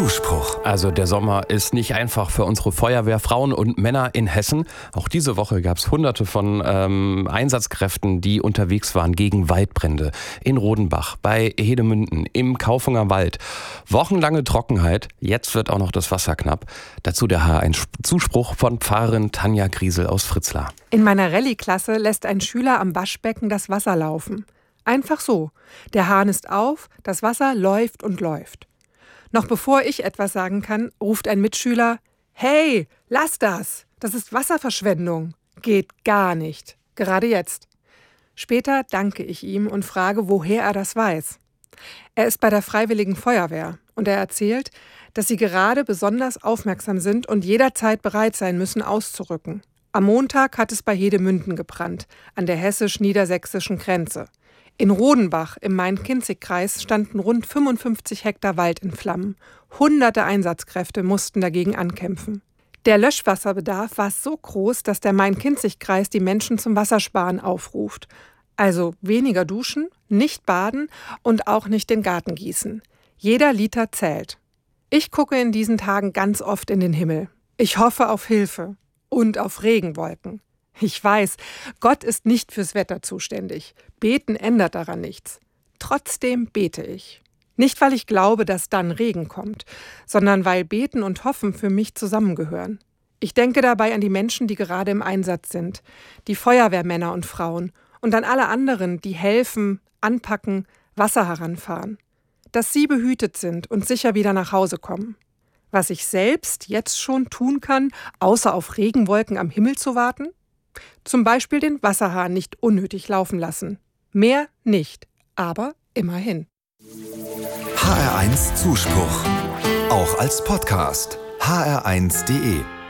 Zuspruch. Also der Sommer ist nicht einfach für unsere Feuerwehrfrauen und Männer in Hessen. Auch diese Woche gab es hunderte von Einsatzkräften, die unterwegs waren gegen Waldbrände. In Rodenbach, bei Hedemünden, im Kaufunger Wald. Wochenlange Trockenheit, jetzt wird auch noch das Wasser knapp. Dazu der Zuspruch von Pfarrerin Tanja Griesel aus Fritzlar. In meiner Rallye-Klasse lässt ein Schüler am Waschbecken das Wasser laufen. Einfach so. Der Hahn ist auf, das Wasser läuft und läuft. Noch bevor ich etwas sagen kann, ruft ein Mitschüler: Hey, lass das! Das ist Wasserverschwendung. Geht gar nicht. Gerade jetzt. Später danke ich ihm und frage, woher er das weiß. Er ist bei der Freiwilligen Feuerwehr und er erzählt, dass sie gerade besonders aufmerksam sind und jederzeit bereit sein müssen, auszurücken. Am Montag hat es bei Hedemünden gebrannt, an der hessisch-niedersächsischen Grenze. In Rodenbach im Main-Kinzig-Kreis standen rund 55 Hektar Wald in Flammen. Hunderte Einsatzkräfte mussten dagegen ankämpfen. Der Löschwasserbedarf war so groß, dass der Main-Kinzig-Kreis die Menschen zum Wassersparen aufruft. Also weniger duschen, nicht baden und auch nicht den Garten gießen. Jeder Liter zählt. Ich gucke in diesen Tagen ganz oft in den Himmel. Ich hoffe auf Hilfe und auf Regenwolken. Ich weiß, Gott ist nicht fürs Wetter zuständig. Beten ändert daran nichts. Trotzdem bete ich. Nicht, weil ich glaube, dass dann Regen kommt, sondern weil Beten und Hoffen für mich zusammengehören. Ich denke dabei an die Menschen, die gerade im Einsatz sind, die Feuerwehrmänner und Frauen und an alle anderen, die helfen, anpacken, Wasser heranfahren. Dass sie behütet sind und sicher wieder nach Hause kommen. Was ich selbst jetzt schon tun kann, außer auf Regenwolken am Himmel zu warten? Zum Beispiel den Wasserhahn nicht unnötig laufen lassen. Mehr nicht, aber immerhin. HR1 Zuspruch. Auch als Podcast. hr1.de